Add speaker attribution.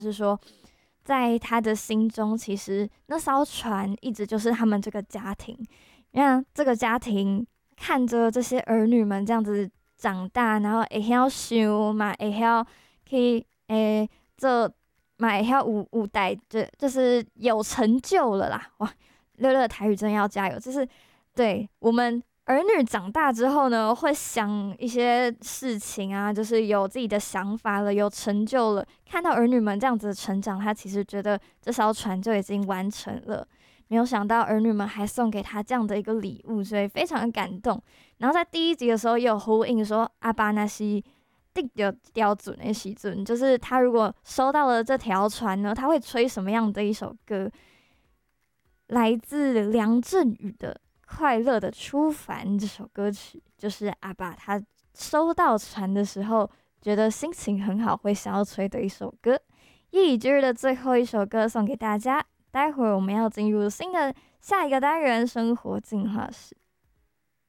Speaker 1: 是说，在他的心中，其实那艘船一直就是他们这个家庭。让这个家庭看着这些儿女们这样子长大，然后会晓想嘛，会晓去做嘛，会晓有代，就是有成就了啦！哇，乐乐台语真要加油！就是对我们儿女长大之后呢，会想一些事情啊，就是有自己的想法了，有成就了。看到儿女们这样子的成长，他其实觉得这艘船就已经完成了。没有想到儿女们还送给他这样的一个礼物，所以非常的感动。然后在第一集的时候也有呼应说，阿巴那西定有标准的时准，就是他如果收到了这条船呢，他会吹什么样的一首歌？来自梁振宇的《快乐的出凡》这首歌曲，就是阿爸他收到船的时候，觉得心情很好，会想要吹的一首歌。夜以继日的最后一首歌送给大家，待会儿我们要进入新的下一个单元——生活进化史。